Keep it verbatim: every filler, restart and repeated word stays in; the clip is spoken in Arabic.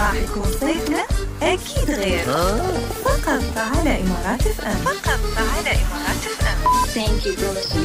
راح يكون صيفنا أكيد غير. فقط على إمارات اف ام. فقط على إمارات اف ام. Thank you for listening.